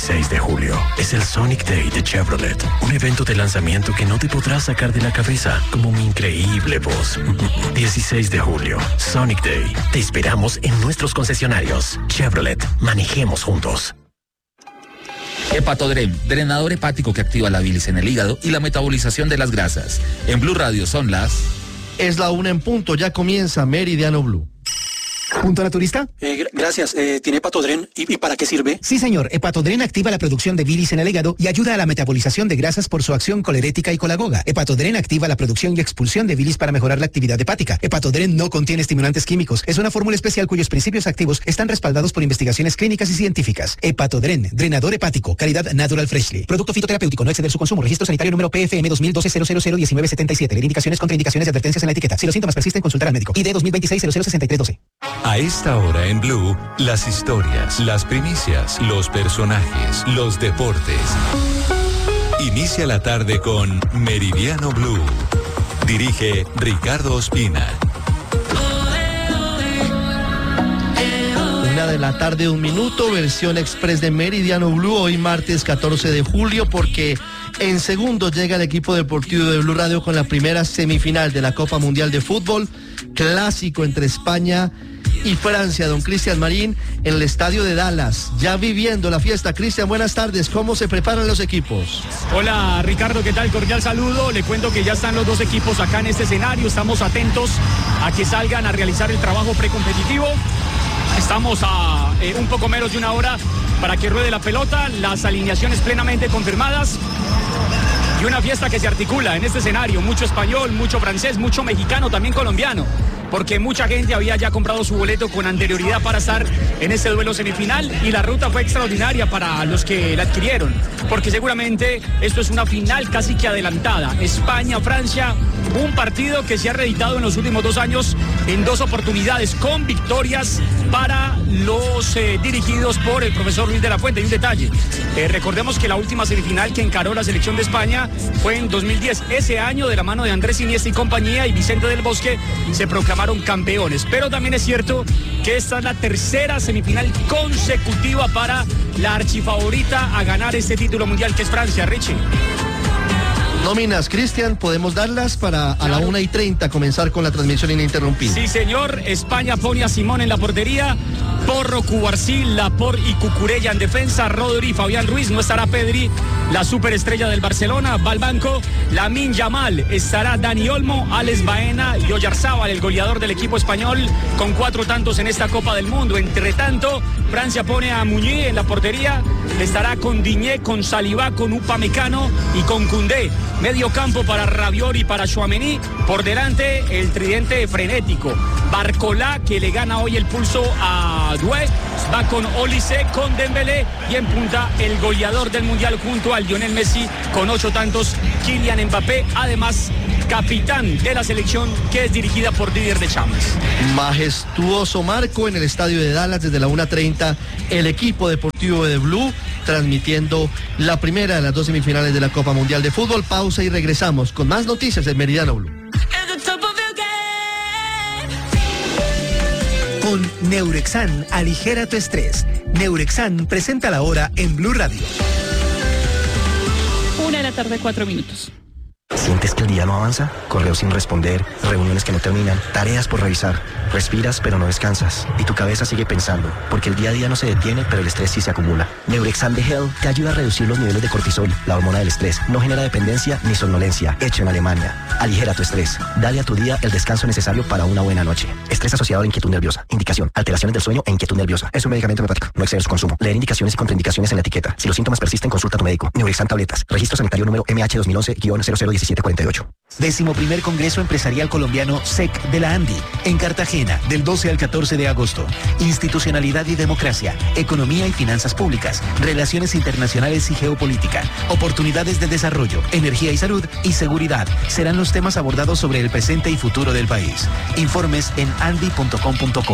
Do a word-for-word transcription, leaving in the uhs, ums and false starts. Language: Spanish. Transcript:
seis de julio es el Sonic Day de Chevrolet, un evento de lanzamiento que no te podrás sacar de la cabeza, como mi increíble voz. dieciséis de julio, Sonic Day. Te esperamos en nuestros concesionarios. Chevrolet, manejemos juntos. Hepatodren, drenador hepático que activa la bilis en el hígado y la metabolización de las grasas. En Blue Radio son las... Es la una en punto, ya comienza Meridiano Blue. ¿Punto naturista? Eh, gracias. Eh, ¿Tiene Hepatodren? ¿Y, ¿Y para qué sirve? Sí, señor. Hepatodren activa la producción de bilis en el hígado y ayuda a la metabolización de grasas por su acción colerética y colagoga. Hepatodren activa la producción y expulsión de bilis para mejorar la actividad hepática. Hepatodren no contiene estimulantes químicos. Es una fórmula especial cuyos principios activos están respaldados por investigaciones clínicas y científicas. Hepatodren, drenador hepático, calidad Natural Freshly. Producto fitoterapéutico, no exceder su consumo. Registro sanitario número P F M dos mil doce cero cero cero diecinueve setenta y siete. Leer indicaciones, contraindicaciones y advertencias en la etiqueta. Si los síntomas persisten, consultar al médico. I D dos mil veintiséis cero cero sesenta y tres doce. A esta hora en Blue, las historias, las primicias, los personajes, los deportes. Inicia la tarde con Meridiano Blue. Dirige Ricardo Ospina. Una de la tarde, un minuto, versión express de Meridiano Blue, hoy martes catorce de julio, porque en segundos llega el equipo deportivo de Blue Radio con la primera semifinal de la Copa Mundial de Fútbol, clásico entre España y Francia. Don Cristian Marín en el estadio de Dallas, ya viviendo la fiesta. Cristian, buenas tardes, ¿cómo se preparan los equipos? Hola Ricardo, ¿qué tal? Cordial saludo. Le cuento que ya están los dos equipos acá en este escenario, estamos atentos a que salgan a realizar el trabajo precompetitivo. Estamos a eh, un poco menos de una hora para que ruede la pelota, las alineaciones plenamente confirmadas y una fiesta que se articula en este escenario, mucho español, mucho francés, mucho mexicano, también colombiano, porque mucha gente había ya comprado su boleto con anterioridad para estar en este duelo semifinal y la ruta fue extraordinaria para los que la adquirieron, porque seguramente esto es una final casi que adelantada. España-Francia, un partido que se ha reeditado en los últimos dos años en dos oportunidades con victorias para los eh, dirigidos por el profesor Luis de la Fuente. Y un detalle, eh, recordemos que la última semifinal que encaró la selección de España fue en dos mil diez, ese año de la mano de Andrés Iniesta y compañía y Vicente del Bosque se proclamaron campeones, pero también es cierto que esta es la tercera semifinal consecutiva para la archifavorita a ganar este título mundial que es Francia. Richie. Nóminas, Cristian, podemos darlas para a claro. La una y treinta comenzar con la transmisión ininterrumpida. Sí, señor. España pone a Simón en la portería, Porro, Cubarsí, Laporte y Cucurella en defensa, Rodri, Fabián Ruiz, no estará Pedri, la superestrella del Barcelona, va al banco, Lamine Yamal, estará Dani Olmo, Alex Baena y Oyarzábal, el goleador del equipo español, con cuatro tantos en esta Copa del Mundo. Entre tanto, Francia pone a Muñiz en la portería, estará con Diñé, con Saliba, con Upamecano y con Koundé. Medio campo para Rabiot y para Tchouaméni. Por delante, el tridente frenético. Barcolá, que le gana hoy el pulso a Doué. Va con Olise, con Dembélé. Y en punta, el goleador del Mundial junto al Lionel Messi, con ocho tantos, Kylian Mbappé. Además, capitán de la selección, que es dirigida por Didier Deschamps. Majestuoso marco en el estadio de Dallas desde la una treinta. El equipo deportivo de Blue transmitiendo la primera de las dos semifinales de la Copa Mundial de Fútbol. Pausa y regresamos con más noticias en Meridiano Blue. Con Neurexan, aligera tu estrés. Neurexan presenta la hora en Blue Radio. Una de la tarde, cuatro minutos. ¿Sientes que el día no avanza? Correos sin responder, reuniones que no terminan, tareas por revisar. Respiras pero no descansas y tu cabeza sigue pensando, porque el día a día no se detiene, pero el estrés sí se acumula. Neurexan de Hell te ayuda a reducir los niveles de cortisol, la hormona del estrés. No genera dependencia ni somnolencia. Hecho en Alemania. Aligera tu estrés. Dale a tu día el descanso necesario para una buena noche. Estrés asociado a inquietud nerviosa. Indicación: alteraciones del sueño e inquietud nerviosa. Es un medicamento homeopático. No exceder su consumo. Leer indicaciones y contraindicaciones en la etiqueta. Si los síntomas persisten, consulta a tu médico. Neurexan tabletas. Registro sanitario número M H dos mil once guion cero cero diecisiete cuarenta y ocho. Décimo primer Congreso Empresarial Colombiano S E C de la ANDI, en Cartagena, del doce al catorce de agosto. Institucionalidad y democracia, economía y finanzas públicas, relaciones internacionales y geopolítica, oportunidades de desarrollo, energía y salud y seguridad serán los temas abordados sobre el presente y futuro del país. Informes en andi punto com punto co.